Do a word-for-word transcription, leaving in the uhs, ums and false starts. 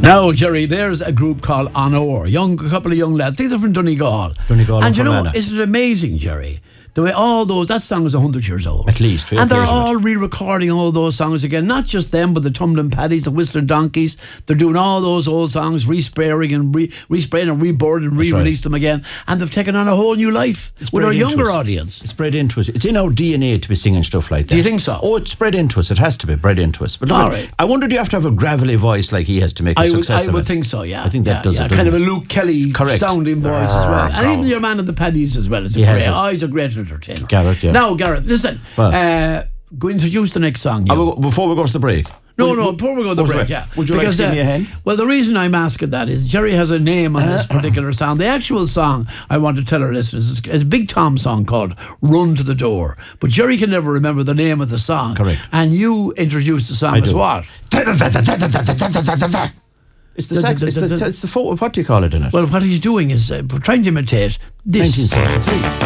Now, Jerry, there's a group called Honor, young, a couple of young lads. These are from Donegal. Donegal and you know, Fermanagh. isn't it amazing, Jerry? The way all those, that song is one hundred years old. At least. And they're occasion all re-recording all those songs again. Not just them, but the Tumbling Paddies, the Whistling Donkeys. They're doing all those old songs, re-spraying and re- re-spraying and reboarding and re-release right. them again. And they've taken on a whole new life It's with our bred into younger us. audience. It's bred into us. It's in our D N A to be singing stuff like that. Do you think so? Oh, it's bred into us. It has to be bred into us. But look, All right. I wonder, do you have to have a gravelly voice like he has to make a I would, success I of would it? think so, yeah. I think that yeah, does yeah. it, Kind of doesn't a Luke Kelly Correct. sounding voice as well. And even your man of the Paddies as well. It's a He has great, it. oh, he's a great entertainer. Gareth, yeah. Now, Gareth, listen. Well. uh, go introduce the next song. I you. will- before we go to the break. No, Would- no, would- before we go to the would- break, yeah. Would you like to give me a hand? Well, the reason I'm asking that is Jerry has a name on this particular song. The actual song, I want to tell our listeners, is is a Big Tom song called Run to the Door. But Jerry can never remember the name of the song. Correct. And you introduced the song I as do. what? It's the sax. It's the, it's the photo. What do you call it in it? Well, what he's doing is uh, trying to imitate this. nineteen seventy-three.